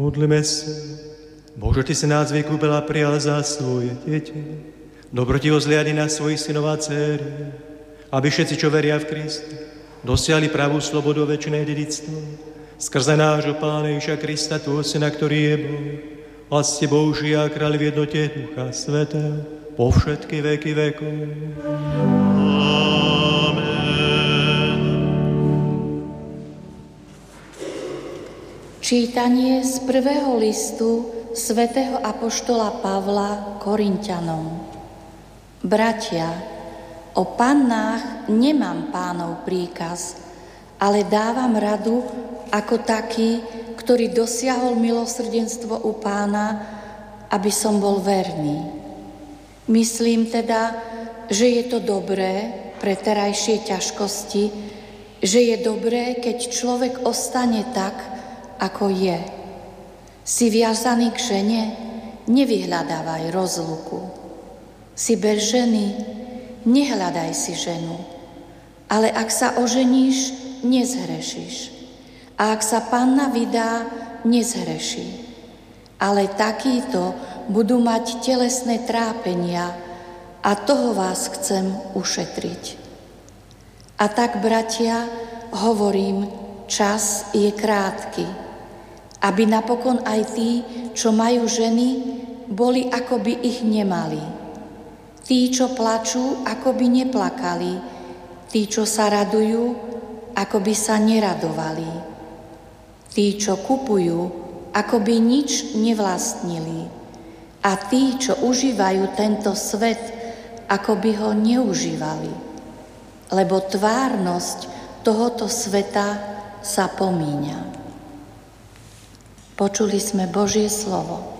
Modlíme sa. Bože, Ty si nás vykúpil a prijal za svoje deti. Dobrotivo zliadni na svojich synov a dcéry, aby všetci, čo veria v Krista, dosiahli pravú slobodu a večné dedictvo. Skrze nášho Pána Ježiša Krista, Tvojho Syna, ktorý je Boh, a s Tebou žije a kráľ v jednote Ducha Svätého, po všetky veky vekov. Čítanie z prvého listu svätého apoštola Pavla Korinťanom. Bratia, o pannách nemám Pánov príkaz, ale dávam radu ako taký, ktorý dosiahol milosrdenstvo u Pána, aby som bol verný. Myslím teda, že je to dobré pre terajšie ťažkosti, že je dobré, keď človek ostane tak, ako je. Si viazaný k žene, nevyhľadávaj rozluku. Si bez ženy, nehľadaj si ženu. Ale ak sa oženíš, nezhrešíš. A ak sa panna vydá, nezhreší. Ale takíto budú mať telesné trápenia a toho vás chcem ušetriť. A tak, bratia, hovorím, čas je krátky, aby napokon aj tí, čo majú ženy, boli, ako by ich nemali. Tí, čo plačú, ako by neplakali. Tí, čo sa radujú, ako by sa neradovali. Tí, čo kupujú, ako by nič nevlastnili. A tí, čo užívajú tento svet, ako by ho neužívali. Lebo tvárnosť tohoto sveta sa pomíňa. Počuli sme Božie slovo.